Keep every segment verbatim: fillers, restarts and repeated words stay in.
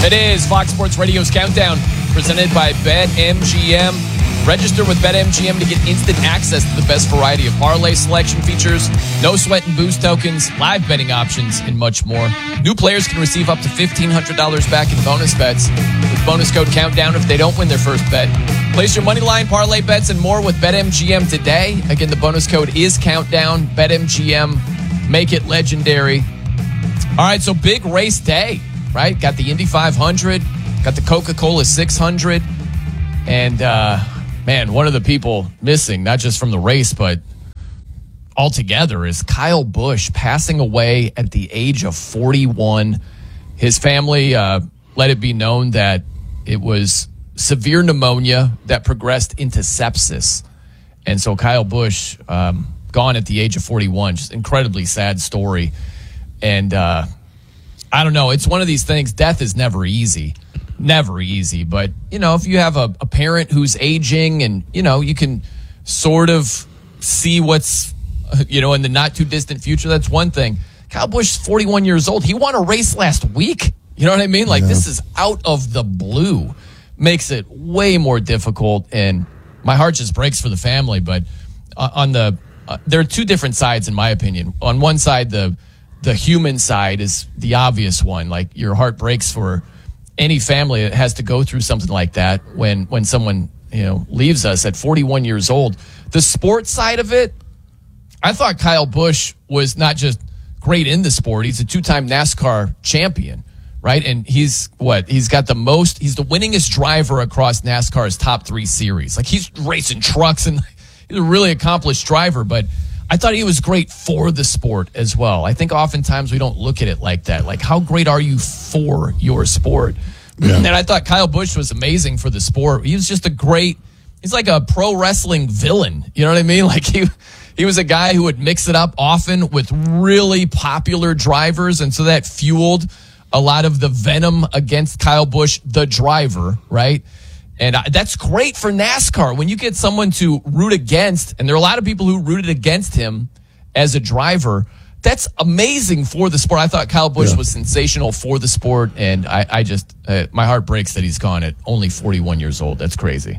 It is Fox Sports Radio's Countdown, presented by BetMGM. Register with BetMGM to get instant access to the best variety of parlay selection features, no sweat and boost tokens, live betting options, and much more. New players can receive up to fifteen hundred dollars back in bonus bets with bonus code Countdown if they don't win their first bet. Place your money line, parlay bets, and more with BetMGM today. Again, the bonus code is Countdown. BetMGM. Make it legendary. All right, so big race day, right? Got the Indy five hundred, got the Coca-Cola six hundred, and, uh, man, one of the people missing, not just from the race, but altogether, is Kyle Busch, passing away at the age of forty-one. His family uh, let it be known that it was severe pneumonia that progressed into sepsis. And so Kyle Busch, um, gone at the age of forty-one, just incredibly sad story. And uh, I don't know, it's one of these things, death is never easy. Never easy. But, you know, if you have a, a parent who's aging and, you know, you can sort of see what's, you know, in the not too distant future, that's one thing. Kyle Busch is forty-one years old. He won a race last week. You know what I mean? Like, yeah. This is out of the blue. Makes it way more difficult, and my heart just breaks for the family. But uh, on the, uh, there are two different sides, in my opinion. On one side, the the human side is the obvious one. Like, your heart breaks for any family that has to go through something like that when when someone, you know, leaves us at forty-one years old. The sports side of it, I thought Kyle Busch was not just great in the sport. He's a two-time NASCAR champion. Right, and he's what? He's got the most. He's the winningest driver across NASCAR's top three series. Like, he's racing trucks, and he's a really accomplished driver. But I thought he was great for the sport as well. I think oftentimes we don't look at it like that. Like, how great are you for your sport? Yeah. And I thought Kyle Busch was amazing for the sport. He was just a great. He's like a pro wrestling villain. You know what I mean? Like, he. He was a guy who would mix it up often with really popular drivers, and so that fueled a lot of the venom against Kyle Busch, the driver, right? And I, that's great for NASCAR. When you get someone to root against, and there are a lot of people who rooted against him as a driver, that's amazing for the sport. I thought Kyle Busch yeah. was sensational for the sport, and I, I just, uh, my heart breaks that he's gone at only forty-one years old. That's crazy.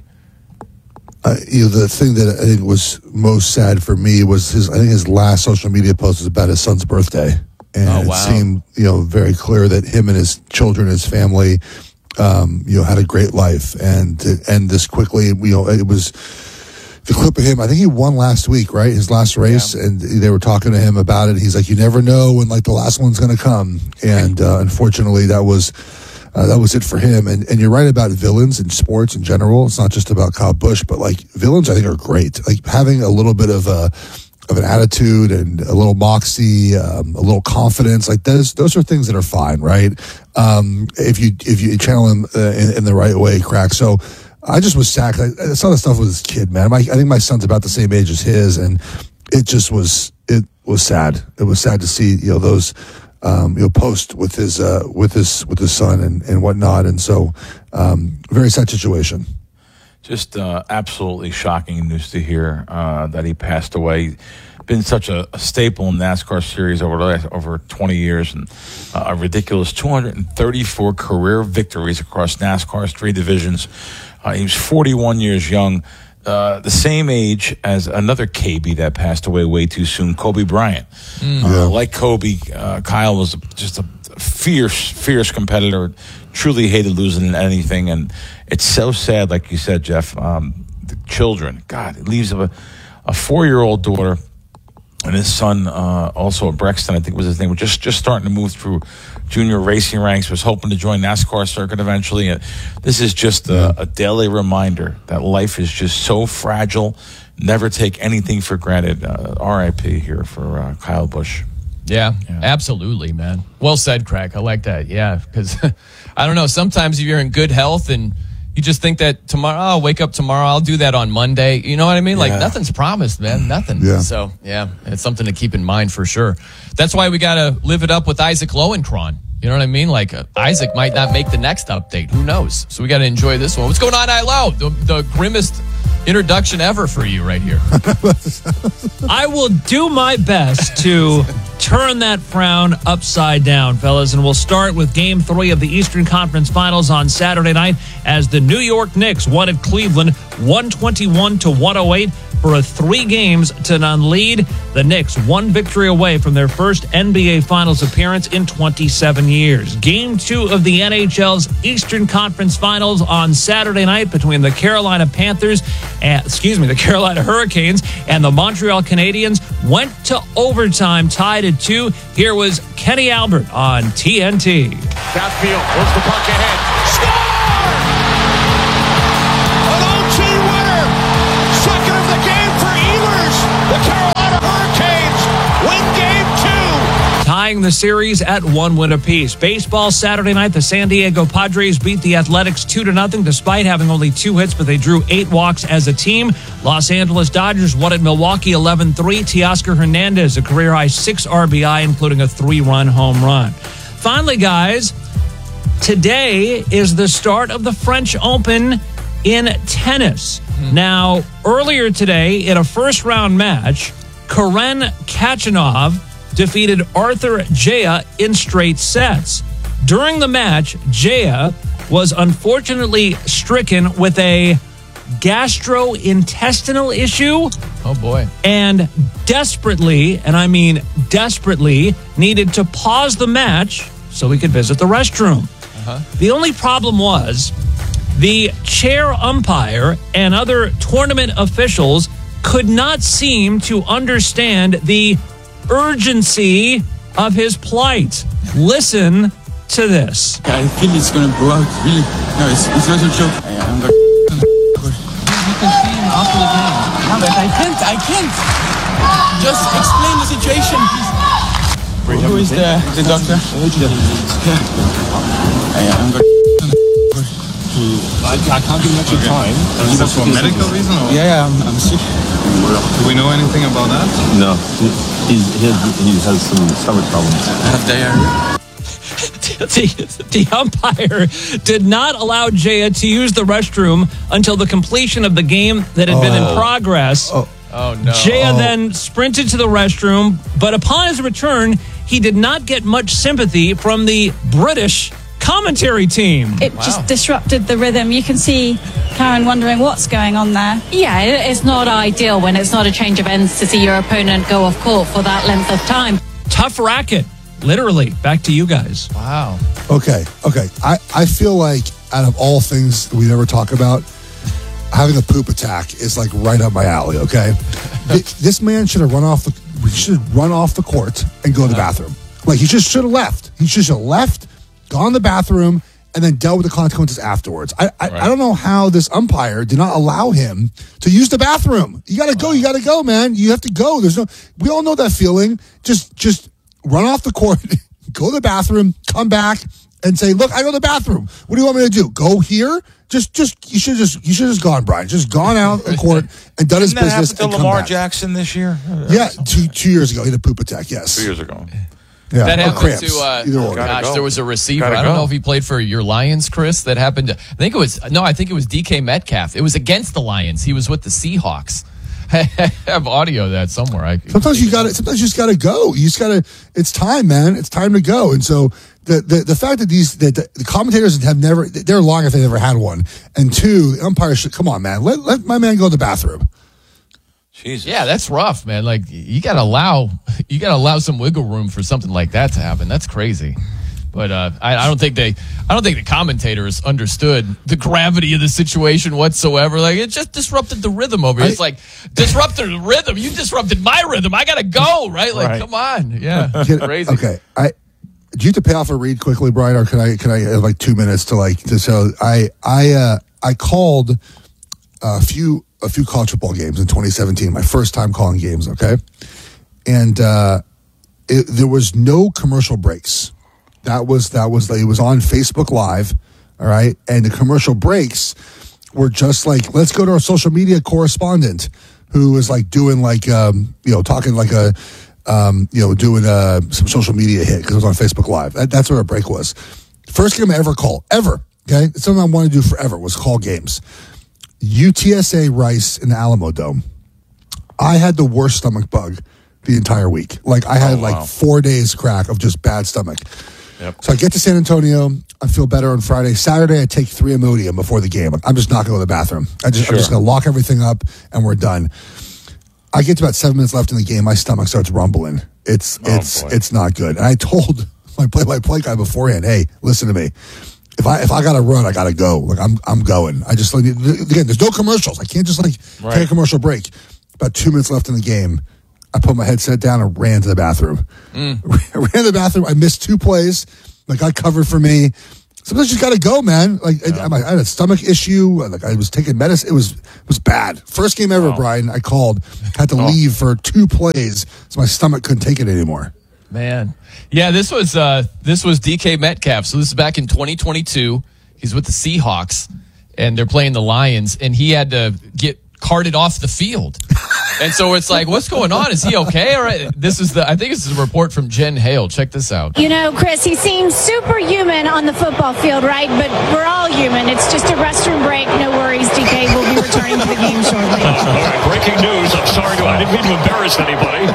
Uh, you know, the thing that I think was most sad for me was his, I think his last social media post was about his son's birthday. And oh, wow. It seemed, you know, very clear that him and his children, his family, um, you know, had a great life. And to end this quickly, you know, it was the clip of him. I think he won last week, right? His last race, yeah. And they were talking to him about it. He's like, "You never know when, like, the last one's going to come." And uh, unfortunately, that was uh, that was it for him. And and you're right about villains in sports in general. It's not just about Kyle Busch, but like villains, I think, are great. Like, having a little bit of a of an attitude and a little moxie, um, a little confidence, like those, those are things that are fine, right? Um, if you, if you channel them uh, in, in the right way, Crack. So I just was sad. I, I saw the stuff with this kid, man. My, I think my son's about the same age as his, and it just was, it was sad. It was sad to see, you know, those, um, you know, post with his, uh, with his, with his son and, and whatnot. And so, um, very sad situation. Just uh, absolutely shocking news to hear uh, that he passed away. Been such a, a staple in NASCAR series over the last, over twenty years, and uh, a ridiculous two hundred thirty-four career victories across NASCAR's three divisions. Uh, he was forty-one years young, uh, the same age as another K B that passed away way too soon, Kobe Bryant. Mm. Uh, yeah. Like Kobe, uh, Kyle was just a fierce, fierce competitor. Truly hated losing anything, and it's so sad, like you said, Jeff. Um, the children, God, it leaves a, a four-year-old daughter, and his son, uh, also at Brexton, I think was his name, was just just starting to move through junior racing ranks. Was hoping to join NASCAR circuit eventually. And this is just a, a daily reminder that life is just so fragile. Never take anything for granted. Uh, R I P here for uh, Kyle Busch. Yeah, yeah, absolutely, man. Well said, Crack. I like that. Yeah, because I don't know. Sometimes if you're in good health and you just think that tomorrow, I'll wake up tomorrow, I'll do that on Monday. You know what I mean? Like, yeah. Nothing's promised, man. Nothing. Yeah. So, yeah, it's something to keep in mind for sure. That's why we got to live it up with Isaac Lowenkron. You know what I mean? Like, uh, Isaac might not make the next update. Who knows? So we got to enjoy this one. What's going on, I L O? The, the grimmest introduction ever for you right here. I will do my best to turn that frown upside down, fellas. And we'll start with game three of the Eastern Conference Finals on Saturday night as the New York Knicks won at Cleveland one twenty-one to one oh eight for a three games to none lead. The Knicks one victory away from their first N B A Finals appearance in twenty-seven years. Game two of the N H L's Eastern Conference Finals on Saturday night between the Carolina Panthers, and, excuse me, the Carolina Hurricanes and the Montreal Canadiens went to overtime, tied at two. Here was Kenny Albert on T N T. Southfield wants the puck ahead. Score! An O T winner! Second of the game for Ehlers. The Carolina Hurricanes win game two. Tying the series at one win apiece. Baseball Saturday night, the San Diego Padres beat the Athletics two to nothing despite having only two hits, but they drew eight walks as a team. Los Angeles Dodgers won at Milwaukee eleven three. Teoscar Hernandez, a career-high six R B I, including a three-run home run. Finally, guys, today is the start of the French Open in tennis. Mm. Now, earlier today, in a first-round match, Karen Khachanov defeated Arthur Jaya in straight sets. During the match, Jaya was unfortunately stricken with a gastrointestinal issue. Oh, boy. And desperately, and I mean desperately, needed to pause the match so he could visit the restroom. Uh-huh. The only problem was the chair umpire and other tournament officials could not seem to understand the urgency of his plight. Listen to this. I feel it's going to go out, really. No, it's, it's not a joke. I, I'm going to... You can see him after the game. No, but I can't, I can't. Just explain the situation. Who is the, the doctor? Yeah. I, I'm going to... I, I can't give much of time. Is this for medical reason? Or? Yeah, yeah, I'm, I'm sick. Do we know anything about that? No. He, he, he has some stomach problems. I have diarrhea. The, the umpire did not allow Jaya to use the restroom until the completion of the game that had oh. been in progress. Oh, oh no. Jaya oh. then sprinted to the restroom, but upon his return, he did not get much sympathy from the British commentary team. It wow. just disrupted the rhythm. You can see Karen wondering what's going on there. Yeah, it's not ideal when it's not a change of ends to see your opponent go off court for that length of time. Tough racket, literally. Back to you guys. Wow. Okay, okay. I, I feel like out of all things we never talk about, having a poop attack is like right up my alley, okay? This man should have run off the should run off the court and go to the bathroom. Like, he just should have left. He should have left, gone to the bathroom, and then dealt with the consequences afterwards. I I, right. I don't know how this umpire did not allow him to use the bathroom. You got to go. You got to go, man. You have to go. There's no. We all know that feeling. Just just run off the court, go to the bathroom, come back, and say, "Look, I go to the bathroom. What do you want me to do? Go here?" Just just you should just you should just gone, Brian. Just gone out the court and done his Didn't that business. happen and to come Lamar back. Jackson this year? Yeah, two two years ago he had a poop attack. Yes, two years ago. Yeah, that or happened cramps. to, uh, Either or. gosh, go. there was a receiver. Gotta I don't go. know if he played for your Lions, Chris. That happened to, I think it was, no, I think it was D K Metcalf. It was against the Lions. He was with the Seahawks. I have audio of that somewhere. I, sometimes you got to, sometimes you just got to go. You just got to, it's time, man. It's time to go. And so the, the, the fact that these, that the, the commentators have never, they're lying if they never had one. And two, the umpires should, come on, man. Let, let my man go to the bathroom. Jesus. Yeah, that's rough, man. Like, you gotta allow, you gotta allow some wiggle room for something like that to happen. That's crazy. But uh, I, I don't think they, I don't think the commentators understood the gravity of the situation whatsoever. Like, it just disrupted the rhythm over here. It's like, disrupted the rhythm. You disrupted my rhythm. I gotta go, right? Like, Right. come on. Yeah, Can- crazy. Okay. I, do you have to pay off a read quickly, Brian, or can I, can I have like two minutes to like, to so I, I, uh, I called a few, a few college football games in twenty seventeen, my first time calling games, okay? And uh, it, there was no commercial breaks. That was, that was, it was on Facebook Live, all right? And the commercial breaks were just like, let's go to our social media correspondent who was like doing like, um, you know, talking like a, um, you know, doing uh, some social media hit because it was on Facebook Live. That, that's what a break was. First game I ever called, ever, okay? It's something I wanted to do forever was call games. U T S A Rice in the Alamo Dome. I had the worst stomach bug the entire week. Like I had Oh, wow. like four days crack of just bad stomach. Yep. So I get to San Antonio. I feel better on Friday. Saturday, I take three Imodium before the game. I'm just not going to the bathroom. I just, Sure. I'm just going to lock everything up, and we're done. I get to about seven minutes left in the game. My stomach starts rumbling. It's Oh, it's boy. it's not good. And I told my play-by-play guy beforehand, "Hey, listen to me. If I if I got to run, I got to go. Like I'm I'm going. I just like again. There's no commercials. I can't just like Right. take a commercial break. About two minutes left in the game. I put my headset down and ran to the bathroom. Mm. I ran to the bathroom. I missed two plays. Like I covered for me. Sometimes you got to go, man. Like I, I had a stomach issue. Like I was taking medicine. It was it was bad. First game ever, Wow. Brian. I called. Had to Oh. leave for two plays, so my stomach couldn't take it anymore. Man. Yeah, this was uh, this was D K Metcalf. So this is back in twenty twenty-two. He's with the Seahawks, and they're playing the Lions, and he had to get carted off the field. And so it's like, what's going on? Is he okay? All right. This is the I think this is a report from Jen Hale. Check this out. You know, Chris, he seems superhuman on the football field, right? But we're all human. It's just a restroom break. No worries, D K will be returning to the game shortly. All right, breaking news. I'm sorry, to, I didn't mean to embarrass anybody.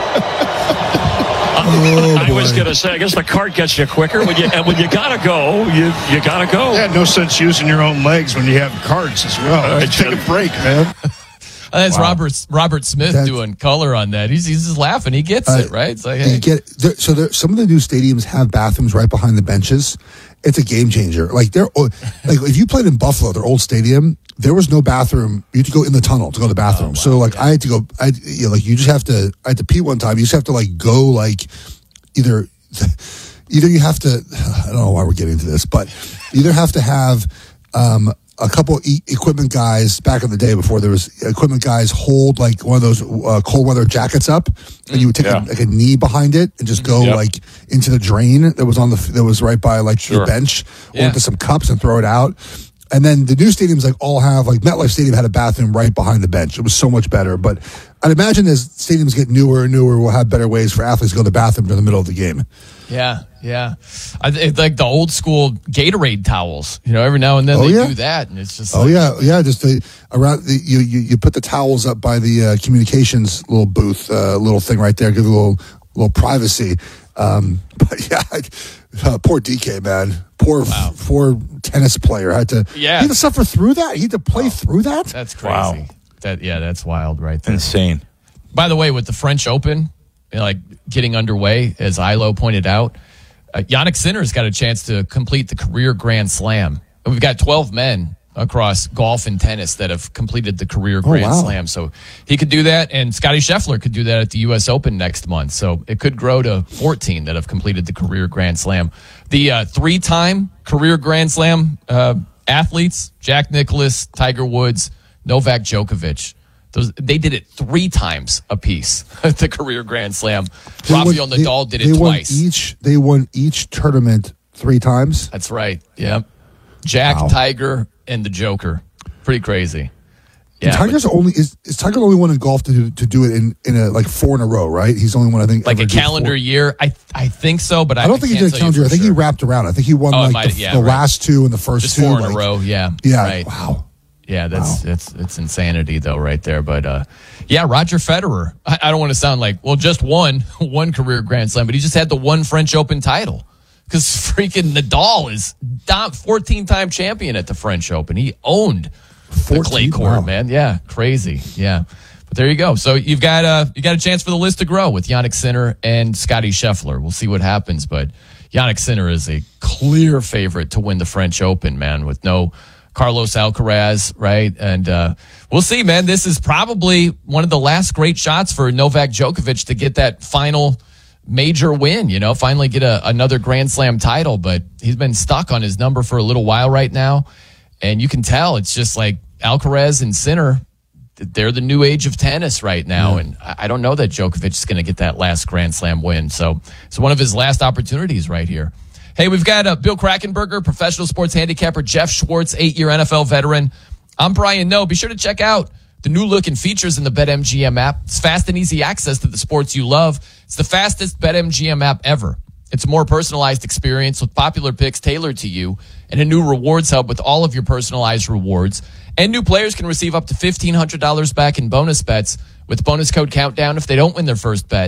Oh, I was boy. going to say, I guess the cart gets you quicker. When you, and when you got to go, you you got to go. Yeah, no sense using your own legs when you have cards as well. right, Take a break, man. That's Wow. Robert Robert Smith That's- doing color on that. He's he's just laughing. He gets Uh, it, right? It's like, You hey. get there, so there, some of the new stadiums have bathrooms right behind the benches. It's a game changer. Like they're like if you played in Buffalo, their old stadium, there was no bathroom. You had to go in the tunnel to go to the bathroom. Oh, wow, so like yeah. I had to go. I you know, like you just have to. I had to pee one time. You just have to like go like either either you have to. I don't know why we're getting into this, but you either have to have. Um, a couple e- equipment guys back in the day before there was equipment guys hold like one of those uh, cold weather jackets up, and you would take Yeah. a, like a knee behind it and just go Yep. like into the drain that was on the that was right by like Sure. the bench, or Yeah. into some cups and throw it out. And then the new stadiums like all have like MetLife Stadium had a bathroom right behind the bench. It was so much better. But I'd imagine as stadiums get newer and newer, we'll have better ways for athletes to go to the bathroom during the middle of the game. Yeah, yeah. I, it's like the old school Gatorade towels. You know, every now and then Oh, they yeah. do that, and it's just Oh like, yeah, yeah. Just the around the, you, you you put the towels up by the uh, communications little booth, uh, little thing right there, give a little little privacy. Um, but yeah, I, uh, poor D K, man, poor Wow. poor tennis player had to Yeah. he had to suffer through that. He had to play through that. That's crazy. Wow. That yeah, that's wild, right there. Insane. By the way, with the French Open, you know, like getting underway, as Ilo pointed out, uh, Yannick Sinner's got a chance to complete the career Grand Slam. And we've got twelve men across golf and tennis that have completed the career Grand wow. Slam. So he could do that, and Scotty Scheffler could do that at the U S Open next month. So it could grow to fourteen that have completed the career Grand Slam. The uh, three-time career Grand Slam uh, athletes, Jack Nicklaus, Tiger Woods, Novak Djokovic, those, they did it three times apiece at the career Grand Slam. They won- Rafael Nadal they- did it they won twice. Each they won each tournament three times. That's right. Yep. Jack, Wow. Tiger, and the Joker. Pretty crazy. And Yeah, Tiger's but only is, is Tiger the only one in golf to do, to do it in, in a like four in a row, right? He's the only one I think like ever a did calendar four. year. I I think so, but I, I don't think he can't did a tell you calendar year. I for think sure. he wrapped around. I think he won Oh, it like might- the, yeah, the right. last two and the first Just two. four in like- a row. Yeah. Yeah. Right. Wow. Yeah, that's Wow. it's it's insanity though, right there. But uh, yeah, Roger Federer. I, I don't want to sound like well, just one one career Grand Slam, but he just had the one French Open title because freaking Nadal is fourteen-time champion at the French Open. He owned the clay fourteen? court, Wow. man. Yeah, crazy. Yeah, but there you go. So you've got uh you got a chance for the list to grow with Yannick Sinner and Scotty Scheffler. We'll see what happens, but Yannick Sinner is a clear favorite to win the French Open, man, with no Carlos Alcaraz, right? And uh, we'll see, man. This is probably one of the last great shots for Novak Djokovic to get that final major win, you know, finally get a, another Grand Slam title. But he's been stuck on his number for a little while right now. And you can tell it's just like Alcaraz and Sinner, they're the new age of tennis right now. And I I don't know that Djokovic is going to get that last Grand Slam win. So it's one of his last opportunities right here. Hey, we've got uh, Bill Krackenberger, professional sports handicapper, Jeff Schwartz, eight-year N F L veteran. I'm Brian Noe. Be sure to check out the new look and features in the BetMGM app. It's fast and easy access to the sports you love. It's the fastest BetMGM app ever. It's a more personalized experience with popular picks tailored to you and a new rewards hub with all of your personalized rewards. And new players can receive up to fifteen hundred dollars back in bonus bets with bonus code Countdown if they don't win their first bet.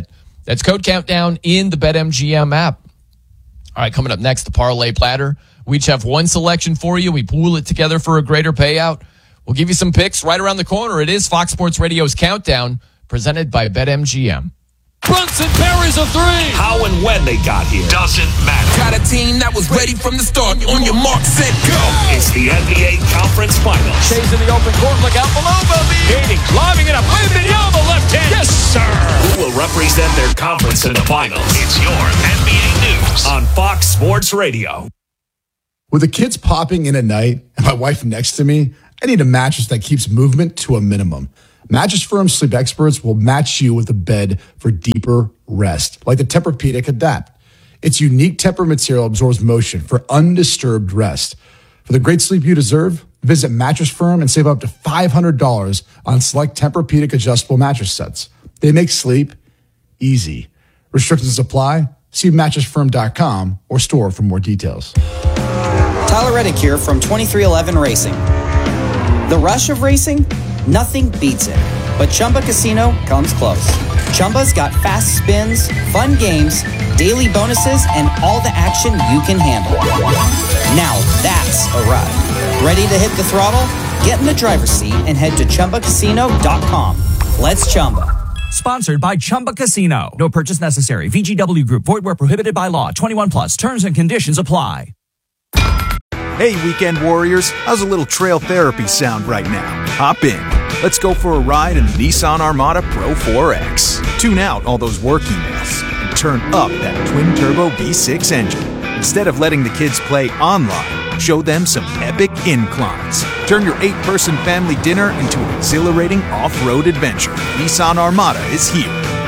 That's Code Countdown in the BetMGM app. All right, coming up next, the Parlay Platter. We each have one selection for you. We pool it together for a greater payout. We'll give you some picks right around the corner. It is Fox Sports Radio's Countdown, presented by BetMGM. Brunson buries a three. How and when they got here doesn't matter. Got a team that was ready from the start. On your mark, set, go. It's the N B A Conference Finals. Chase in the open court. Look out below, Bobby. Katie lobbing it up. Wembanyama left hand. Yes, sir. Who will represent their conference in the finals? It's your N B A News on Fox Sports Radio. With the kids popping in at night and my wife next to me, I need a mattress that keeps movement to a minimum. Mattress Firm Sleep Experts will match you with a bed for deeper rest, like the Tempur-Pedic Adapt. Its unique Tempur material absorbs motion for undisturbed rest. For the great sleep you deserve, visit Mattress Firm and save up to five hundred dollars on select Tempur-Pedic adjustable mattress sets. They make sleep easy. Restrictions apply. See mattress firm dot com or store for more details. Tyler Reddick here from twenty-three eleven Racing. The rush of racing? Nothing beats it. But Chumba Casino comes close. Chumba's got fast spins, fun games, daily bonuses, and all the action you can handle. Now that's a ride. Ready to hit the throttle? Get in the driver's seat and head to Chumba Casino dot com. Let's Chumba. Sponsored by Chumba Casino. No purchase necessary. V G W Group. Void where prohibited by law. twenty-one plus. Terms and conditions apply. Hey, weekend warriors. How's a little trail therapy sound right now? Hop in. Let's go for a ride in the Nissan Armada Pro four X. Tune out all those work emails and turn up that twin-turbo V six engine. Instead of letting the kids play online, show them some epic inclines. Turn your eight-person family dinner into an exhilarating off-road adventure. Nissan Armada is here.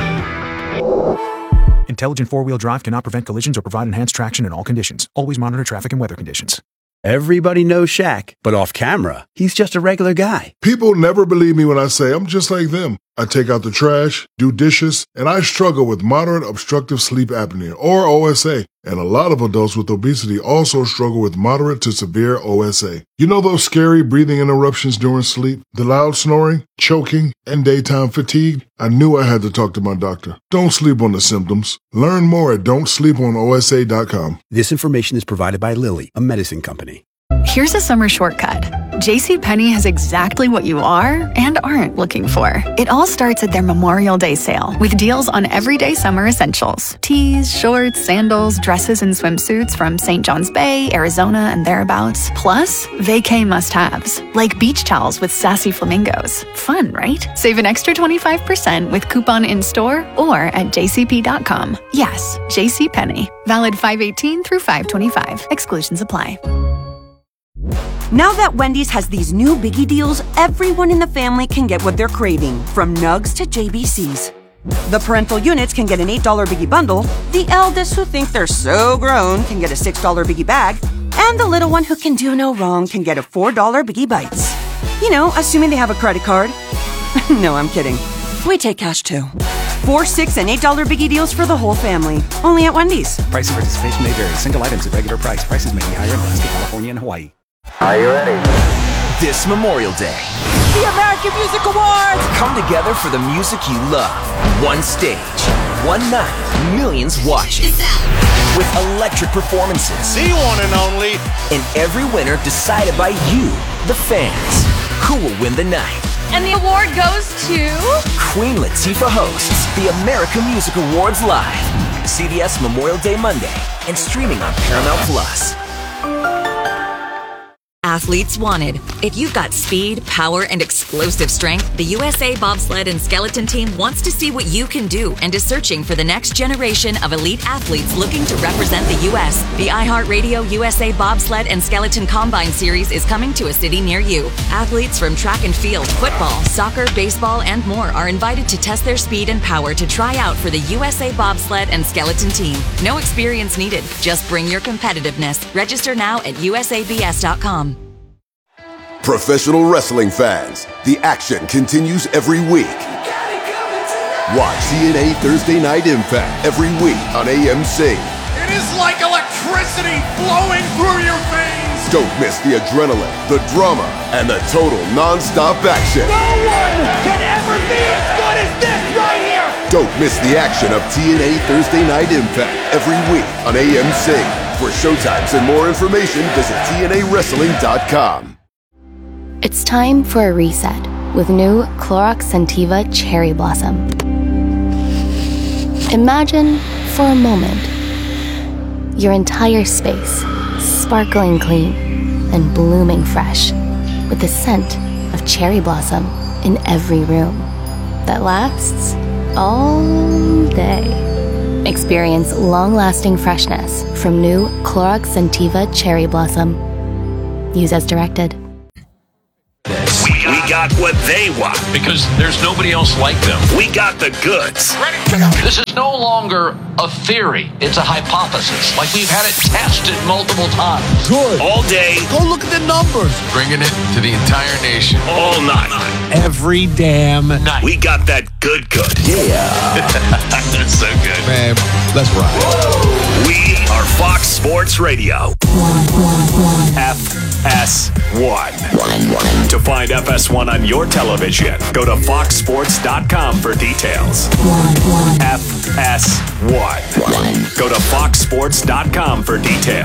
Intelligent four-wheel drive cannot prevent collisions or provide enhanced traction in all conditions. Always monitor traffic and weather conditions. Everybody knows Shaq, but off camera, he's just a regular guy. People never believe me when I say I'm just like them. I take out the trash, do dishes, and I struggle with moderate obstructive sleep apnea, or O S A. And a lot of adults with obesity also struggle with moderate to severe O S A. You know those scary breathing interruptions during sleep, the loud snoring, choking, and daytime fatigue? I knew I had to talk to my doctor. Don't sleep on the symptoms. Learn more at don't sleep on O S A dot com. This information is provided by Lilly, a medicine company. Here's a summer shortcut. JCPenney has exactly what you are and aren't looking for. It all starts at their Memorial Day sale with deals on everyday summer essentials. Tees, shorts, sandals, dresses, and swimsuits from Saint John's Bay, Arizona, and thereabouts. Plus, vacay must-haves, like beach towels with sassy flamingos. Fun, right? Save an extra twenty-five percent with coupon in-store or at j c p dot com. Yes, JCPenney. Valid five eighteen through five twenty-five. Exclusions apply. Now that Wendy's has these new biggie deals, everyone in the family can get what they're craving, from nugs to J B Cs. The parental units can get an eight dollar biggie bundle, the eldest who think they're so grown can get a six dollar biggie bag, and the little one who can do no wrong can get a four dollar biggie bites. You know, assuming they have a credit card. No, I'm kidding. We take cash too. Four, six, and eight dollar biggie deals for the whole family. Only at Wendy's. Price and participation may vary. Single items at regular price. Prices may be higher in Alaska, California, and Hawaii. Are you ready? This Memorial Day, The American Music Awards! come together for the music you love. One stage, one night, millions watching. With electric performances. The one and only. And every winner decided by you, the fans. Who will win the night? And the award goes to... Queen Latifah hosts the American Music Awards live. C B S Memorial Day Monday and streaming on Paramount Plus. Athletes wanted. If you've got speed, power, and explosive strength, the U S A Bobsled and Skeleton Team wants to see what you can do and is searching for the next generation of elite athletes looking to represent the U S. The iHeartRadio U S A Bobsled and Skeleton Combine Series is coming to a city near you. Athletes from track and field, football, soccer, baseball, and more are invited to test their speed and power to try out for the U S A Bobsled and Skeleton Team. No experience needed. Just bring your competitiveness. Register now at U S A B S dot com. Professional wrestling fans, the action continues every week. Watch T N A Thursday Night Impact every week on A M C. It is like electricity flowing through your veins. Don't miss the adrenaline, the drama, and the total non-stop action. No one can ever be as good as this right here. Don't miss the action of T N A Thursday Night Impact every week on A M C. For showtimes and more information, visit T N A wrestling dot com. It's time for a reset with new Clorox Scentiva Cherry Blossom. Imagine, for a moment, your entire space sparkling clean and blooming fresh with the scent of cherry blossom in every room that lasts all day. Experience long-lasting freshness from new Clorox Scentiva Cherry Blossom. Use as directed. We, we got what they want because there's nobody else like them. We got the goods. Ready to go. This is no longer a theory. It's a hypothesis. Like we've had it tested multiple times. Good. All day. Go look at the numbers. Bringing it to the entire nation. All night. Every damn night. We got that good good. Yeah. That's so good. Man, let's ride. We are Fox Sports Radio. F S one. To find F S one on your television, go to fox sports dot com for details. F S one. Go to fox sports dot com for details.